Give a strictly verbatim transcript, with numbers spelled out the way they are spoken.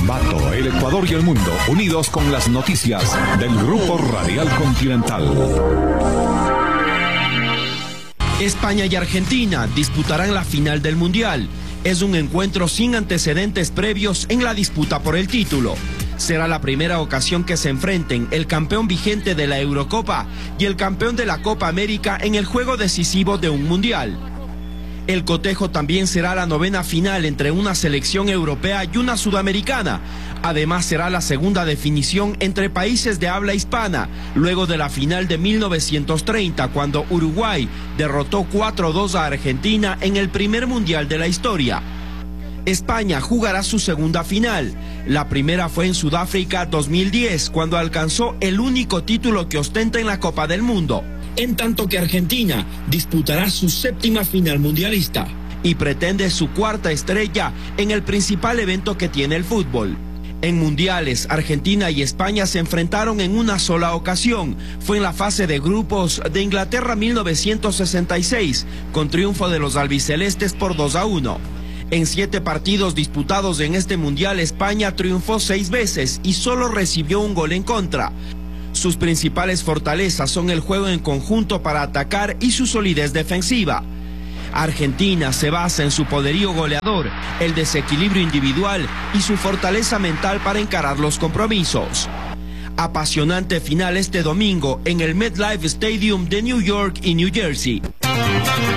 Ambato, el Ecuador y el mundo, unidos con las noticias del Grupo Radial Continental. España y Argentina disputarán la final del Mundial. Es un encuentro sin antecedentes previos en la disputa por el título. Será la primera ocasión que se enfrenten el campeón vigente de la Eurocopa y el campeón de la Copa América en el juego decisivo de un Mundial. El cotejo también será la novena final entre una selección europea y una sudamericana. Además será la segunda definición entre países de habla hispana, luego de la final de mil novecientos treinta, cuando Uruguay derrotó cuatro a dos a Argentina en el primer mundial de la historia. España jugará su segunda final. La primera fue en Sudáfrica dos mil diez, cuando alcanzó el único título que ostenta en la Copa del Mundo. En tanto que Argentina disputará su séptima final mundialista y pretende su cuarta estrella en el principal evento que tiene el fútbol. En mundiales, Argentina y España se enfrentaron en una sola ocasión. Fue en la fase de grupos de Inglaterra mil novecientos sesenta y seis, con triunfo de los albicelestes por dos a uno. En siete partidos disputados en este mundial, España triunfó seis veces y solo recibió un gol en contra. Sus principales fortalezas son el juego en conjunto para atacar y su solidez defensiva. Argentina se basa en su poderío goleador, el desequilibrio individual y su fortaleza mental para encarar los compromisos. Apasionante final este domingo en el MetLife Stadium de New York y New Jersey.